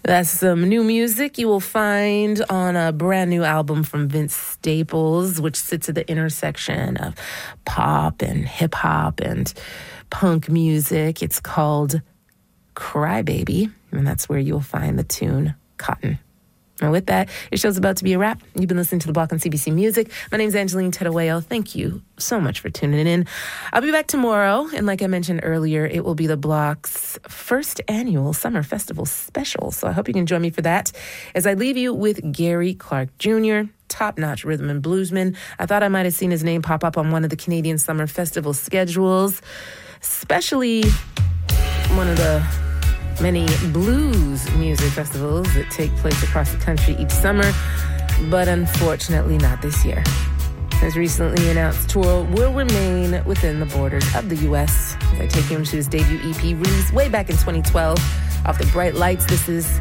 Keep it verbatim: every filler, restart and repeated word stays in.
That's some new music you will find on a brand new album from Vince Staples, which sits at the intersection of pop and hip-hop and punk music. It's called Crybaby, and that's where you'll find the tune Cotton. And with that, your show's about to be a wrap. You've been listening to The Block on C B C Music. My name's Angeline Tedoeo. Thank you so much for tuning in. I'll be back tomorrow, and like I mentioned earlier, it will be The Block's first annual Summer Festival special. So I hope you can join me for that as I leave you with Gary Clark Junior, top-notch rhythm and bluesman. I thought I might have seen his name pop up on one of the Canadian Summer Festival schedules, especially one of the many blues music festivals that take place across the country each summer, but unfortunately not this year. His recently announced tour will remain within the borders of the U S as I take him to his debut E P released way back in twenty twelve. Off the Bright Lights, this is